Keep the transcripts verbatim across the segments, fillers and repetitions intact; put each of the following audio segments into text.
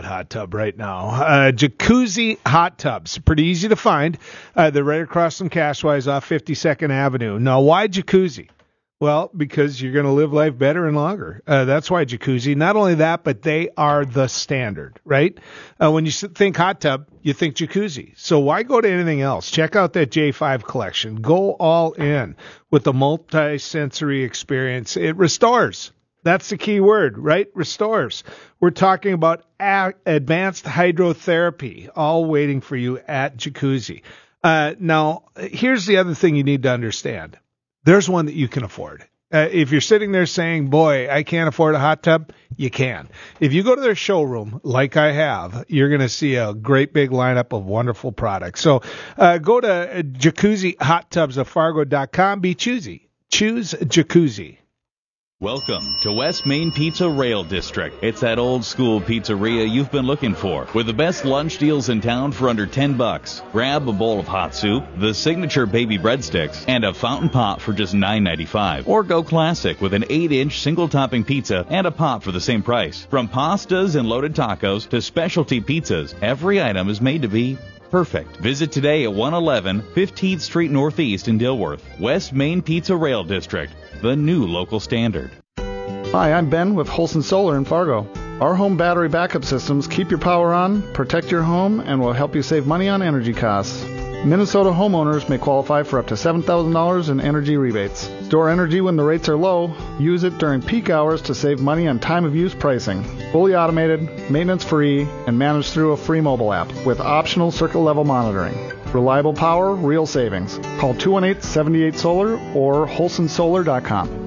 hot tub right now. Uh, Jacuzzi hot tubs. Pretty easy to find. Uh, they're right across from Cashwise off fifty-second Avenue. Now, why Jacuzzi? Well, because you're going to live life better and longer. Uh, that's why Jacuzzi. Not only that, but they are the standard, right? Uh, when you think hot tub, you think Jacuzzi. So why go to anything else? Check out that J five collection. Go all in with the multi-sensory experience. It restores. That's the key word, right? Restores. We're talking about a- advanced hydrotherapy, all waiting for you at Jacuzzi. Uh, now, here's the other thing you need to understand. There's one that you can afford. Uh, if you're sitting there saying, boy, I can't afford a hot tub, you can. If you go to their showroom, like I have, you're going to see a great big lineup of wonderful products. So uh, go to jacuzzi hot tubs of fargo dot com. Be choosy. Choose Jacuzzi. Welcome to West Main Pizza Rail District. It's that old school pizzeria you've been looking for, with the best lunch deals in town for under ten bucks. Grab a bowl of hot soup, the signature baby breadsticks, and a fountain pop for just nine ninety-five. Or go classic with an eight inch single topping pizza and a pop for the same price. From pastas and loaded tacos to specialty pizzas, every item is made to be perfect. Visit today at one eleven fifteenth Street Northeast in Dilworth. West Main Pizza Rail District, the new local standard. Hi, I'm Ben with Holson Solar in Fargo. Our home battery backup systems keep your power on, protect your home, and will help you save money on energy costs. Minnesota homeowners may qualify for up to seven thousand dollars in energy rebates. Store energy when the rates are low. Use it during peak hours to save money on time-of-use pricing. Fully automated, maintenance-free, and managed through a free mobile app with optional circuit-level monitoring. Reliable power, real savings. Call two one eight, seven eight solar or holson solar dot com.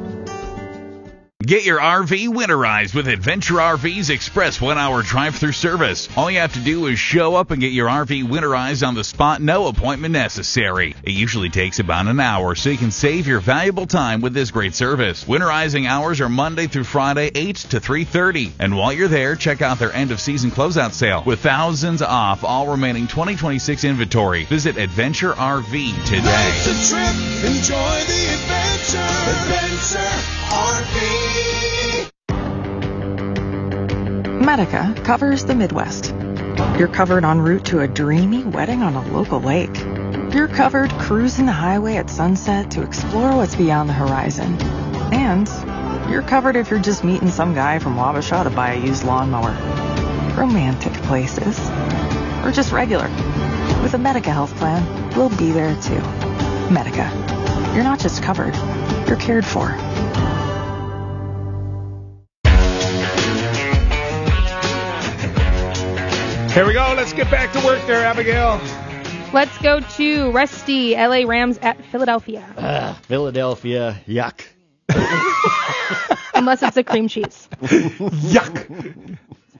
Get your R V winterized with Adventure R V's express one-hour drive-through service. All you have to do is show up and get your R V winterized on the spot, no appointment necessary. It usually takes about an hour, so you can save your valuable time with this great service. Winterizing hours are Monday through Friday, eight to three thirty. And while you're there, check out their end-of-season closeout sale with thousands off all remaining twenty twenty-six inventory. Visit Adventure R V today. Life's a trip. Enjoy the adventure. Adventure R V. Medica covers the Midwest. You're covered en route to a dreamy wedding on a local lake. You're covered cruising the highway at sunset to explore what's beyond the horizon. And you're covered if you're just meeting some guy from Wabasha to buy a used lawnmower. Romantic places. Or just regular. With a Medica health plan, we'll be there too. Medica. You're not just covered, you're cared for. Here we go. Let's get back to work there, Abigail. Let's go to Rusty, L A Rams at Philadelphia. Uh, Philadelphia, yuck. Unless it's a cream cheese. Yuck.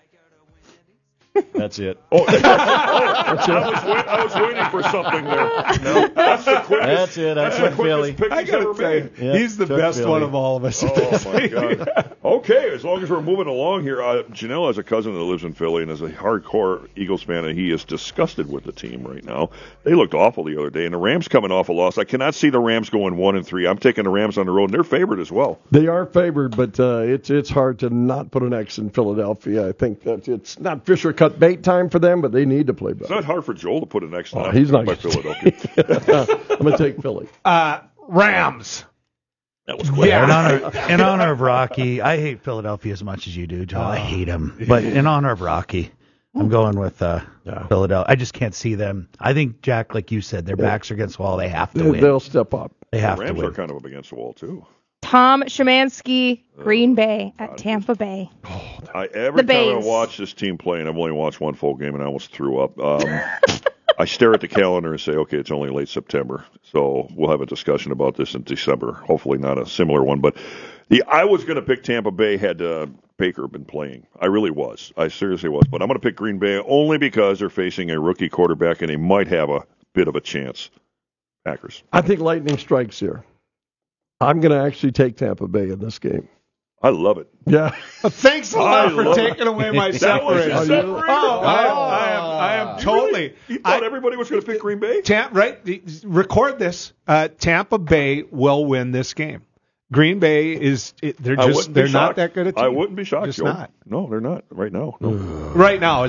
That's it. Oh, that's it. I, was wait, I was waiting for something there. No, that's the quickest. That's it. That's, that's the Philly. quickest pick I he's gotta ever tell you, made. Yeah, he's the took best Philly. one of all of us. Oh, my God. Okay, as long as we're moving along here, uh, Janelle has a cousin that lives in Philly and is a hardcore Eagles fan, and he is disgusted with the team right now. They looked awful the other day, and the Rams coming off a loss. I cannot see the Rams going one and three. I'm taking the Rams on the road, and they're favored as well. They are favored, but uh, it's it's hard to not put an X in Philadelphia. I think that it's not Fisher cut bait time for them, but they need to play better. It's not hard for Joel to put an X Oh, on he's not by gonna- Philadelphia. I'm going to take Philly. Uh, Rams. That was quick. Yeah. In honor, in honor of Rocky, I hate Philadelphia as much as you do, Joel. I hate him. But in honor of Rocky, I'm going with uh, Yeah. Philadelphia. I just can't see them. I think, Jack, like you said, their backs are against the wall. They have to They- win. They'll step up. They The have to Rams win. are kind of up against the wall, too. Tom Szymanski, Green Bay at Tampa Bay. I, every The time I Bays. watch this team play, and I've only watched one full game, and I almost threw up. Um, I stare at the calendar and say, okay, it's only late September, so we'll have a discussion about this in December. Hopefully not a similar one, but the I was going to pick Tampa Bay had uh, Baker been playing. I really was. I seriously was, but I'm going to pick Green Bay only because they're facing a rookie quarterback, and they might have a bit of a chance. Packers. I think lightning strikes here. I'm going to actually take Tampa Bay in this game. I love it. Yeah. Thanks a lot I for love taking it. away my That was separator. your separator? Oh, I, I am, I am You totally. really- you thought I- everybody was going to pick Green Bay? Tam, right? the- Record this. Uh, Tampa Bay will win this game. Green Bay is. It, they're I just. wouldn't be They're not shocked. that good a team. I wouldn't be shocked, Just Joe. not. No, they're not right now. No. Right now.